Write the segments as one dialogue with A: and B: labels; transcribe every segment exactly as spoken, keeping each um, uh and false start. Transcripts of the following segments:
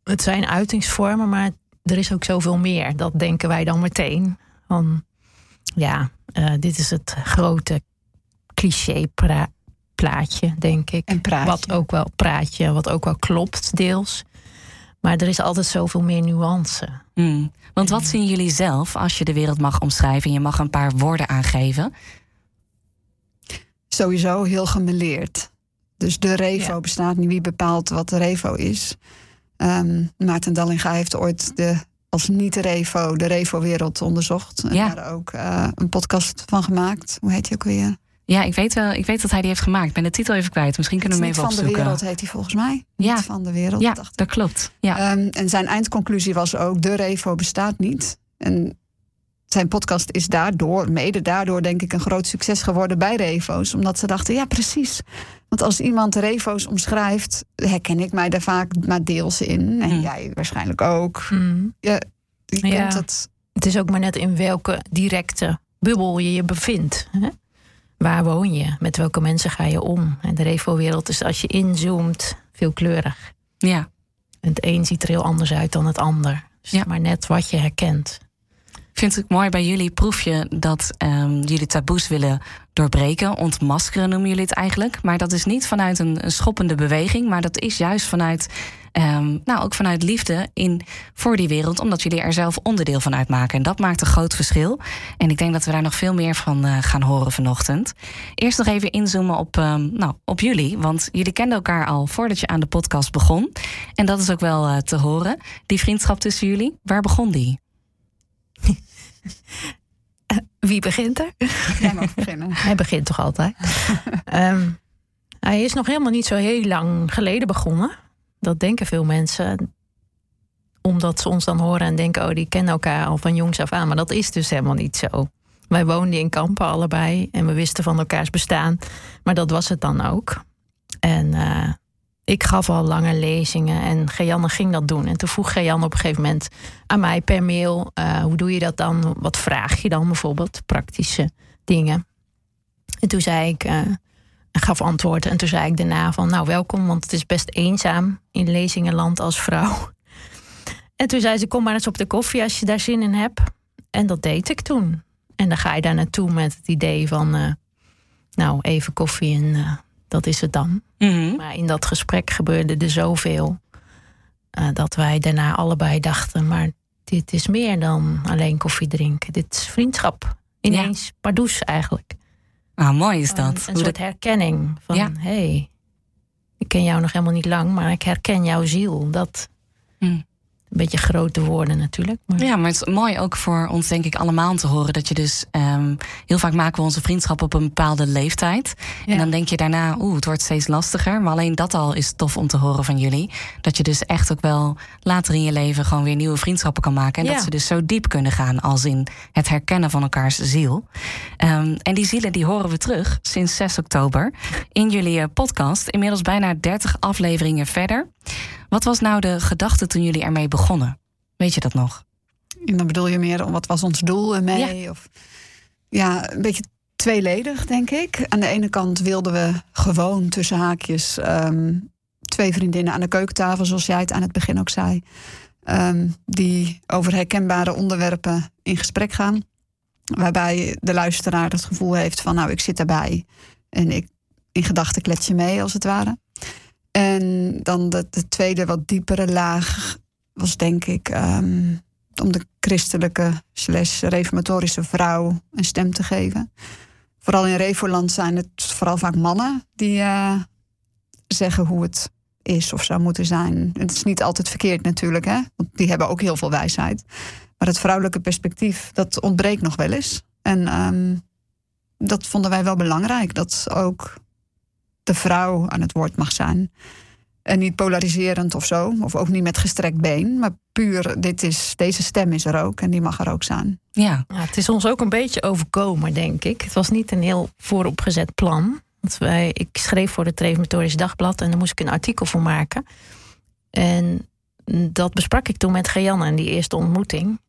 A: het zijn uitingsvormen, maar er is ook zoveel meer. Dat denken wij dan meteen. Van, ja, uh, dit is het grote cliché pra- plaatje, denk ik.
B: En praatje.
A: Wat ook wel praatje, wat ook wel klopt deels. Maar er is altijd zoveel meer nuance.
C: Mm. Want wat zien jullie zelf als je de wereld mag omschrijven en je mag een paar woorden aangeven?
B: Sowieso heel gemêleerd. Dus de Revo
A: ja. bestaat
B: niet. Wie bepaalt wat de Revo is? Um, Maarten Dallinga heeft ooit de, als niet-Revo de Revo-wereld onderzocht. En
C: ja.
B: daar ook uh, een podcast van gemaakt. Hoe heet die ook weer?
C: Ja, ik weet wel. Ik weet dat hij die heeft gemaakt. Ik ben de titel even kwijt. Misschien kunnen we hem even opzoeken.
B: Niet van de wereld heet hij volgens mij.
C: Ja.
B: Niet van de wereld.
C: Ja,
B: dacht ik.
C: dat klopt. Ja.
B: Um, en zijn eindconclusie was ook: de Revo bestaat niet. En zijn podcast is daardoor, mede daardoor, denk ik, een groot succes geworden bij Revo's. Omdat ze dachten, ja, precies. Want als iemand Revo's omschrijft, herken ik mij daar vaak maar deels in. En mm. jij waarschijnlijk ook.
A: Mm.
B: Ja, je
A: ja.
B: kunt het...
A: het is ook maar net in welke directe bubbel je je bevindt. Hè? Waar woon je? Met welke mensen ga je om? En de Revo-wereld is, als je inzoomt, veelkleurig.
C: Ja.
A: En het een ziet er heel anders uit dan het ander. Dus ja. maar net wat je herkent.
C: Ik vind het mooi bij jullie, proef je dat um, jullie taboes willen doorbreken. Ontmaskeren noemen jullie het eigenlijk. Maar dat is niet vanuit een, een schoppende beweging. Maar dat is juist vanuit, um, nou ook vanuit liefde in, voor die wereld. Omdat jullie er zelf onderdeel van uitmaken. En dat maakt een groot verschil. En ik denk dat we daar nog veel meer van uh, gaan horen vanochtend. Eerst nog even inzoomen op, um, nou, op jullie. Want jullie kenden elkaar al voordat je aan de podcast begon. En dat is ook wel uh, te horen. Die vriendschap tussen jullie, waar begon die?
A: Wie begint er?
B: Jij mag beginnen.
A: Hij begint toch altijd. um, hij is nog helemaal niet zo heel lang geleden begonnen. Dat denken veel mensen. Omdat ze ons dan horen en denken, oh, die kennen elkaar al van jongs af aan. Maar dat is dus helemaal niet zo. Wij woonden in Kampen allebei en we wisten van elkaars bestaan. Maar dat was het dan ook. En uh, ik gaf al lange lezingen en Gejanne ging dat doen. En toen vroeg Gejanne op een gegeven moment aan mij per mail, Uh, hoe doe je dat dan? Wat vraag je dan bijvoorbeeld? Praktische dingen. En toen zei ik, uh, gaf antwoord. En toen zei ik daarna van, nou welkom, want het is best eenzaam in lezingenland als vrouw. En toen zei ze, kom maar eens op de koffie als je daar zin in hebt. En dat deed ik toen. En dan ga je daar naartoe met het idee van, uh, nou even koffie en Uh, dat is het dan.
C: Mm-hmm.
A: Maar in dat gesprek gebeurde er zoveel Uh, dat wij daarna allebei dachten, maar dit is meer dan alleen koffie drinken. Dit is vriendschap. Ineens ja. pardoes eigenlijk.
C: Ah, mooi is dat.
A: Een, een soort
C: dat...
A: herkenning van,
C: ja.
A: hé, hey, ik ken jou nog helemaal niet lang, maar ik herken jouw ziel. Dat... Mm. Een beetje grote woorden natuurlijk. Maar...
C: Ja, maar het is mooi ook voor ons, denk ik, allemaal om te horen dat je dus Um, heel vaak maken we onze vriendschap op een bepaalde leeftijd. Ja. En dan denk je daarna, oeh, het wordt steeds lastiger. Maar alleen dat al is tof om te horen van jullie. Dat je dus echt ook wel later in je leven gewoon weer nieuwe vriendschappen kan maken. En ja. dat ze dus zo diep kunnen gaan als in het herkennen van elkaars ziel. Um, en die zielen die horen we terug sinds zes oktober in jullie podcast. Inmiddels bijna dertig afleveringen verder. Wat was nou de gedachte toen jullie ermee begonnen? Weet je dat nog?
B: En dan bedoel je meer, wat was ons doel ermee?
C: Ja,
B: of, ja een beetje tweeledig, denk ik. Aan de ene kant wilden we gewoon tussen haakjes Um, twee vriendinnen aan de keukentafel, zoals jij het aan het begin ook zei. Um, die over herkenbare onderwerpen in gesprek gaan. Waarbij de luisteraar het gevoel heeft van, nou, ik zit daarbij. En ik in gedachten klets je mee, als het ware. En dan de, de tweede, wat diepere laag was, denk ik, Um, om de christelijke slash reformatorische vrouw een stem te geven. Vooral in Revoland zijn het vooral vaak mannen die uh, zeggen hoe het is of zou moeten zijn. Het is niet altijd verkeerd natuurlijk, hè? Want die hebben ook heel veel wijsheid. Maar het vrouwelijke perspectief, dat ontbreekt nog wel eens. En um, dat vonden wij wel belangrijk, dat ook de vrouw aan het woord mag zijn. En niet polariserend of zo, of ook niet met gestrekt been. Maar puur, dit is, deze stem is er ook en die mag er ook zijn.
C: Ja.
A: Ja, het is ons ook een beetje overkomen, denk ik. Het was niet een heel vooropgezet plan. Want wij, ik schreef voor het Reformatorisch Dagblad en daar moest ik een artikel voor maken. En dat besprak ik toen met Gejanne in die eerste ontmoeting.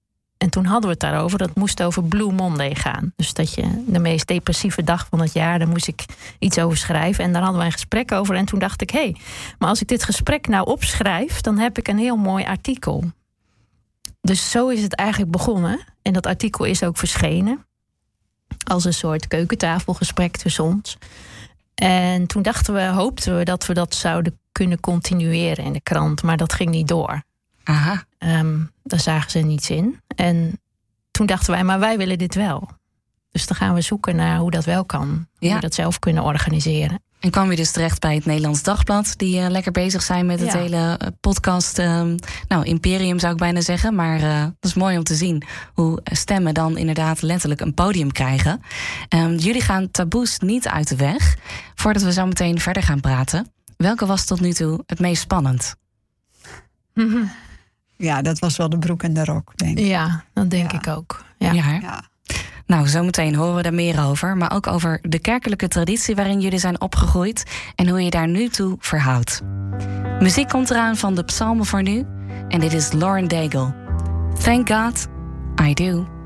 A: En toen hadden we het daarover. Dat moest over Blue Monday gaan. Dus dat je de meest depressieve dag van het jaar... daar moest ik iets over schrijven. En daar hadden we een gesprek over. En toen dacht ik, hé, hey, maar als ik dit gesprek nou opschrijf... dan heb ik een heel mooi artikel. Dus zo is het eigenlijk begonnen. En dat artikel is ook verschenen. Als een soort keukentafelgesprek tussen ons. En toen dachten we, hoopten we dat we dat zouden kunnen continueren in de krant. Maar dat ging niet door.
C: Aha.
A: Um, daar zagen ze niets in. En toen dachten wij, maar wij willen dit wel. Dus dan gaan we zoeken naar hoe dat wel kan. Ja. Hoe we dat zelf kunnen organiseren.
C: En kwam je dus terecht bij het Nederlands Dagblad... die uh, lekker bezig zijn met het ja. hele uh, podcast... Um, nou, imperium zou ik bijna zeggen. Maar uh, dat is mooi om te zien hoe stemmen dan inderdaad letterlijk een podium krijgen. Um, jullie gaan taboes niet uit de weg. Voordat we zo meteen verder gaan praten... welke was tot nu toe het meest spannend?
B: Mm-hmm. Ja, dat was wel de broek en de rok, denk ik.
A: Ja, dat denk ja. ik ook. Ja.
C: Ja,
B: ja.
C: Nou, zometeen horen we daar meer over. Maar ook over de kerkelijke traditie waarin jullie zijn opgegroeid... en hoe je daar nu toe verhoudt. Muziek komt eraan van de psalmen voor nu. En dit is Lauren Daigle. Thank God, I do.